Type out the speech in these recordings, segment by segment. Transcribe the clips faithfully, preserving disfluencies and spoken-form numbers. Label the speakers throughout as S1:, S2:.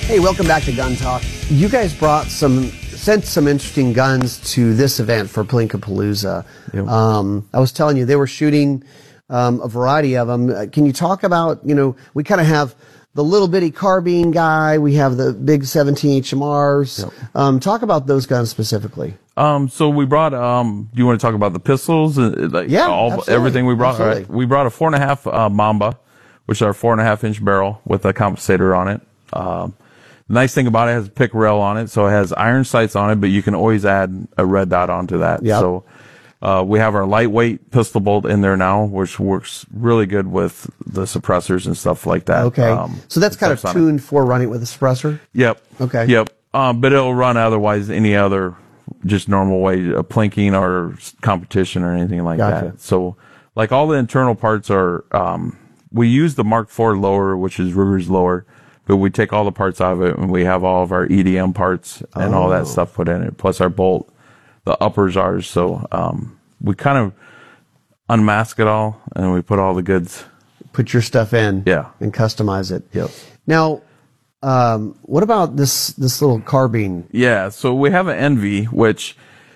S1: Hey, welcome back to Gun Talk. You guys brought some, sent some interesting guns to this event for Plinka-Palooza.
S2: Yep.
S1: Um, I was telling you, they were shooting um, a variety of them. Uh, can you talk about, you know, we kind of have the little bitty carbine guy, we have the big seventeen H M Rs.
S2: Yep.
S1: Um, talk about those guns specifically.
S2: Um, so we brought, um, do you want to talk about the pistols? Uh, like
S1: Yeah,
S2: all,
S1: absolutely.
S2: everything we brought? All
S1: Absolutely.
S2: right. We brought a four and a half, uh, Mamba, which is our four and a half inch barrel with a compensator on it. Um, the nice thing about it, it has a pick rail on it, so it has iron sights on it, but you can always add a red dot onto that.
S1: Yep.
S2: So, uh, we have our lightweight pistol bolt in there now, which works really good with the suppressors and stuff like that.
S1: Okay.
S2: Um,
S1: so that's kind of
S2: stuff's on it.
S1: tuned for running with a suppressor?
S2: Yep.
S1: Okay.
S2: Yep. Um, but it'll run otherwise any other just normal way, a plinking or competition or anything like
S1: Gotcha.
S2: that. So, like all the internal parts are, um, we use the Mark four lower, which is Ruger's lower, but we take all the parts out of it and we have all of our E D M parts and all that
S1: Oh.
S2: stuff put in it, plus our bolt. The upper's ours. So, um, we kind of unmask it all and we put all the goods.
S1: Put your stuff in
S2: Yeah.
S1: and customize it.
S2: Yep.
S1: Now, um, what about this, this little carbine?
S2: Yeah, so we have an Envy, which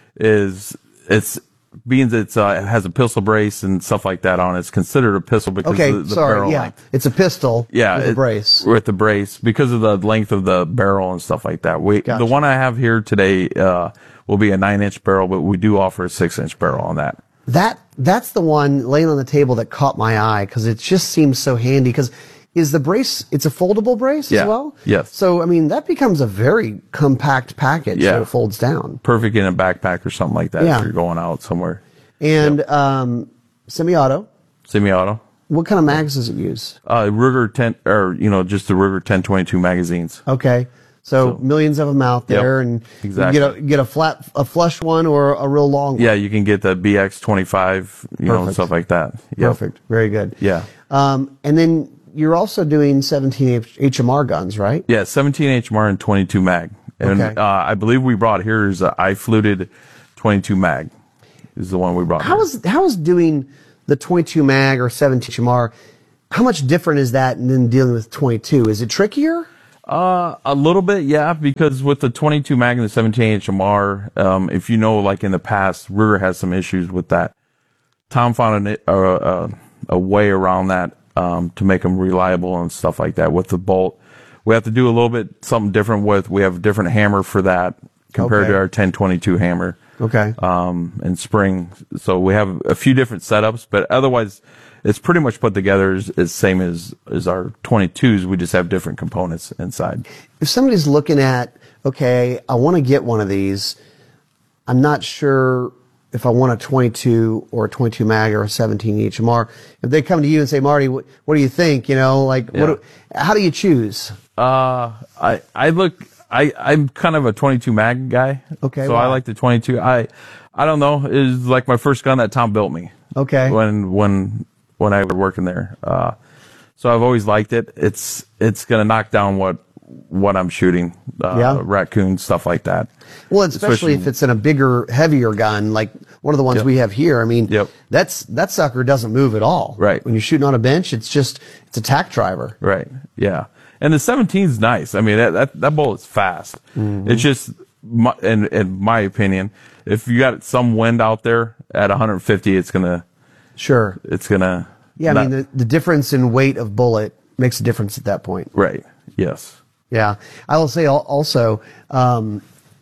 S2: is it's being that it's uh, it has a pistol brace and stuff like that on it. It's considered a pistol because
S1: Okay,
S2: of the, the
S1: sorry,
S2: barrel
S1: yeah.
S2: length.
S1: It's a pistol
S2: Yeah,
S1: with a
S2: it-
S1: brace.
S2: with the brace because of the length of the barrel and stuff like that. We
S1: Gotcha.
S2: the one I have here today uh, will be a nine inch barrel, but we do offer a six inch barrel on that.
S1: That that's the one laying on the table that caught my eye because it just seems so handy. Because is the brace? It's a foldable brace
S2: Yeah.
S1: as well.
S2: Yes.
S1: So I mean that becomes a very compact package
S2: Yeah.
S1: that it folds down.
S2: Perfect in a backpack or something like that
S1: Yeah.
S2: if you're going out somewhere.
S1: And um, semi-auto.
S2: Semi-auto.
S1: What kind of mags does it use?
S2: Uh, Ruger ten or you know just the Ruger ten twenty-two magazines.
S1: Okay. So,
S2: So-
S1: millions of them out there,
S2: Yep,
S1: and
S2: exactly.
S1: you get a get a flat, a flush one or a real long one.
S2: Yeah, you can get the B X twenty-five, you know,
S1: Perfect.
S2: stuff like that. Yep.
S1: Perfect. Very good.
S2: Yeah.
S1: Um, and then you're also doing seventeen H M R guns, right?
S2: Yeah, seventeen H M R and twenty-two mag. And
S1: Okay.
S2: uh, I believe we brought here is a I-fluted twenty-two mag is the one we brought
S1: How
S2: here.
S1: is how is doing the twenty-two mag or seventeen H M R? How much different is that than dealing with twenty-two? Is it trickier?
S2: Uh, a little bit, yeah, because with the twenty-two mag and the seventeen H M R, um, if you know, like in the past, Ruger has some issues with that. Tom found an, uh, uh, a way around that um, to make them reliable and stuff like that with the bolt. We have to do a little bit something different with, we have a different hammer for that compared
S1: Okay.
S2: to our ten twenty-two hammer.
S1: Okay.
S2: um, and spring. So we have a few different setups, but otherwise it's pretty much put together as, as same as, as our twenty-twos. We just have different components inside.
S1: If somebody's looking at, okay, I want to get one of these, I'm not sure if I want a twenty-two or a twenty-two mag or a seventeen H M R. If they come to you and say, Marty, what, what do you think? You know, like, what
S2: Yeah.
S1: do, how do you choose?
S2: Uh, I, I look, I, I'm kind of a twenty-two mag guy.
S1: Okay,
S2: So
S1: why?
S2: I like the twenty-two. I, I don't know. It was like my first gun that Tom built me.
S1: Okay.
S2: When, when, when I was working there. Uh, so I've always liked it. It's, it's going to knock down what, what I'm shooting. Uh,
S1: Yeah.
S2: raccoon, stuff like that.
S1: Well, especially, if it's in a bigger, heavier gun, like one of the ones
S2: Yep.
S1: we have here. I mean,
S2: Yep.
S1: that's that sucker doesn't move at all.
S2: Right.
S1: When you're shooting on a bench, it's just it's a tack driver.
S2: Right. Yeah. And the seventeen is nice. I mean, that, that, that bullet's fast.
S1: Mm-hmm.
S2: It's just, my, in, in my opinion, if you got some wind out there at one fifty, it's going to,
S1: Sure.
S2: it's going to.
S1: Yeah, I mean, the, the difference in weight of bullet makes a difference at that point.
S2: Right. Yes.
S1: Yeah. I will say al- also, um,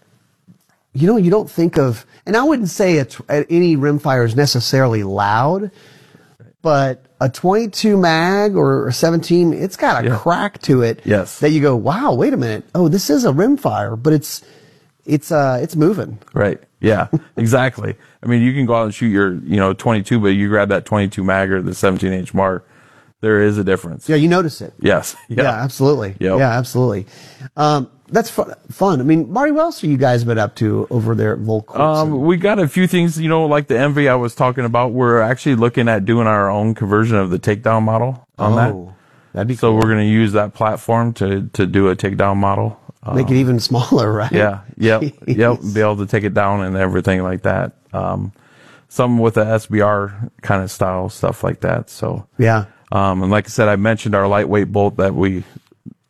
S1: you know, you don't think of, and I wouldn't say a t- any rimfire is necessarily loud, but a twenty-two mag or a seventeen, it's got a
S2: Yeah.
S1: crack to it.
S2: Yes.
S1: That you go, wow, wait a minute. Oh, this is a rimfire, but it's, it's, uh, it's moving.
S2: Right. Yeah, exactly. I mean, you can go out and shoot your, you know, twenty-two, but you grab that twenty-two mag or the seventeen H M R, there is a difference.
S1: Yeah, you notice it.
S2: Yes.
S1: Yeah, absolutely.
S2: Yep.
S1: Yeah, absolutely. Um, that's fun, fun. I mean, Marty, what else have you guys been up to over there at Volk?
S2: Um, we got a few things, you know, like the Envy I was talking about. We're actually looking at doing our own conversion of the takedown model on that.
S1: Oh, that'd be
S2: So
S1: cool.
S2: we're going to use that platform to, to do a takedown model. Uh,
S1: Make it even smaller, right?
S2: yeah. Yep. Yep.
S1: Jeez.
S2: Be able to take it down and everything like that. Um, some with the S B R kind of style, stuff like that. So,
S1: Yeah.
S2: um, and like I said, I mentioned our lightweight bolt that we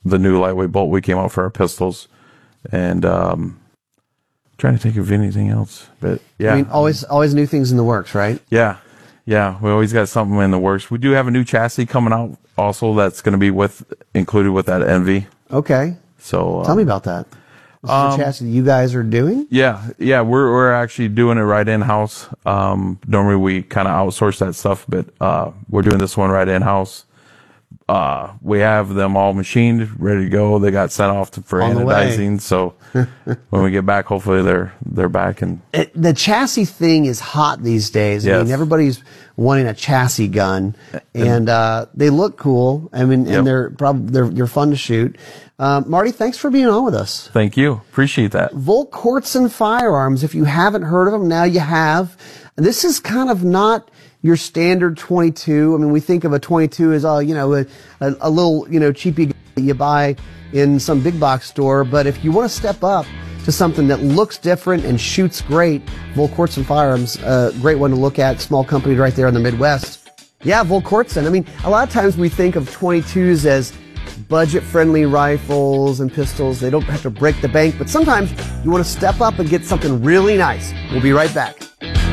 S2: the new lightweight bolt we came out for our pistols, and um, trying to think of anything else. But yeah,
S1: I mean, always always new things in the works, right?
S2: Yeah, yeah, we always got something in the works. We do have a new chassis coming out also that's going to be with included with that Envy.
S1: Okay,
S2: so uh,
S1: tell me about that. This is
S2: um,
S1: the chassis you guys are doing?
S2: Yeah, yeah, we're we're actually doing it right in house. Um, normally we kind of outsource that stuff, but uh, we're doing this one right in house. Uh, we have them all machined, ready to go. They got sent off to, for
S1: On the
S2: anodizing. So when we get back, hopefully they're they're back. And
S1: it, the chassis thing is hot these days. I
S2: Yes.
S1: mean, everybody's wanting a chassis gun, and uh, they look cool. I mean,
S2: Yep.
S1: and they're probably they're you're fun to shoot. Um, Marty, thanks for being on with us.
S2: Thank you, appreciate that.
S1: Volk Kortsen Firearms. If you haven't heard of them, now you have. And this is kind of not your standard twenty-two. I mean, we think of a twenty-two as, uh, you know, a, a, a little, you know, cheapy gun that you buy in some big box store. But if you want to step up to something that looks different and shoots great, Volk Kortsen Firearms, a uh, great one to look at. Small company right there in the Midwest. Yeah, Volk Kortsen. I mean, a lot of times we think of twenty-twos as budget-friendly rifles and pistols. They don't have to break the bank, but sometimes you want to step up and get something really nice. We'll be right back.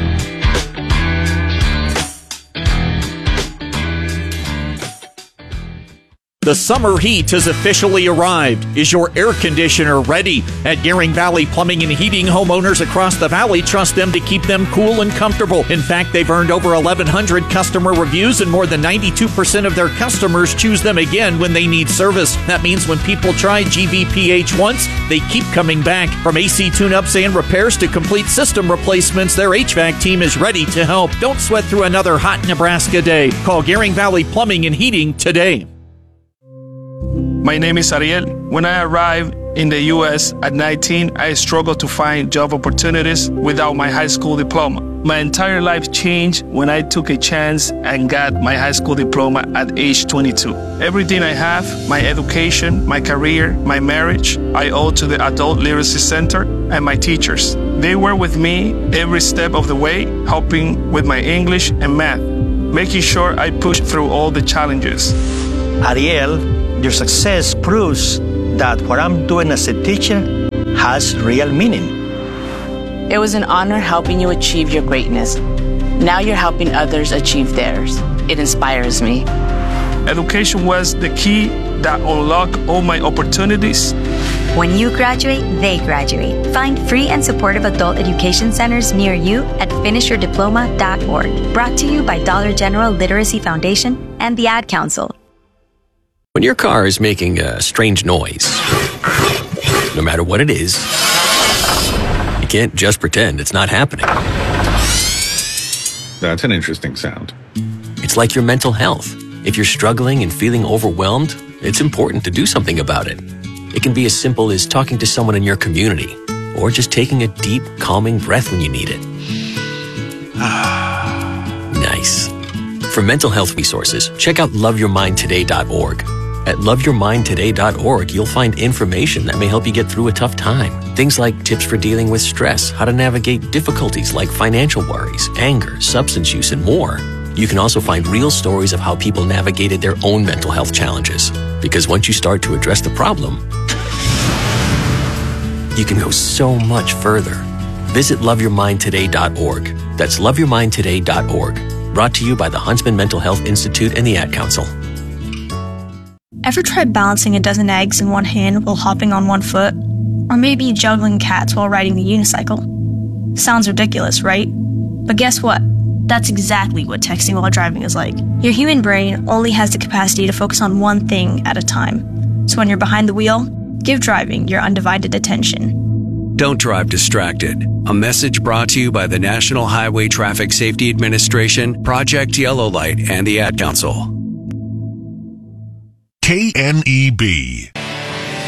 S3: The summer heat has officially arrived. Is your air conditioner ready? At Gearing Valley Plumbing and Heating, homeowners across the valley trust them to keep them cool and comfortable. In fact, they've earned over eleven hundred customer reviews, and more than ninety-two percent of their customers choose them again when they need service. That means when people try G V P H once, they keep coming back. From A C tune-ups and repairs to complete system replacements, their H V A C team is ready to help. Don't sweat through another hot Nebraska day. Call Gearing Valley Plumbing and Heating today.
S4: My name is Ariel. When I arrived in the U S at nineteen, I struggled to find job opportunities without my high school diploma. My entire life changed when I took a chance and got my high school diploma at age twenty-two. Everything I have, my education, my career, my marriage, I owe to the Adult Literacy Center and my teachers. They were with me every step of the way, helping with my English and math, making sure I pushed through all the challenges.
S5: Ariel, your success proves that what I'm doing as a teacher has real meaning.
S6: It was an honor helping you achieve your greatness. Now you're helping others achieve theirs. It inspires me.
S4: Education was the key that unlocked all my opportunities.
S7: When you graduate, they graduate. Find free and supportive adult education centers near you at finish your diploma dot org. Brought to you by Dollar General Literacy Foundation and the Ad Council.
S8: When your car is making a strange noise, no matter what it is, you can't just pretend it's not happening.
S9: That's an interesting sound.
S8: It's like your mental health. If you're struggling and feeling overwhelmed, it's important to do something about it. It can be as simple as talking to someone in your community, or just taking a deep, calming breath when you need it. Nice. For mental health resources, check out love your mind today dot org. At love your mind today dot org, you'll find information that may help you get through a tough time. Things like tips for dealing with stress, how to navigate difficulties like financial worries, anger, substance use, and more. You can also find real stories of how people navigated their own mental health challenges. Because once you start to address the problem, you can go so much further. Visit love your mind today dot org. That's love your mind today dot org. Brought to you by the Huntsman Mental Health Institute and the Ad Council.
S10: Ever tried balancing a dozen eggs in one hand while hopping on one foot? Or maybe juggling cats while riding the unicycle? Sounds ridiculous, right? But guess what? That's exactly what texting while driving is like. Your human brain only has the capacity to focus on one thing at a time. So when you're behind the wheel, give driving your undivided attention.
S11: Don't drive distracted. A message brought to you by the National Highway Traffic Safety Administration, Project Yellow Light, and the Ad Council.
S12: K N E B.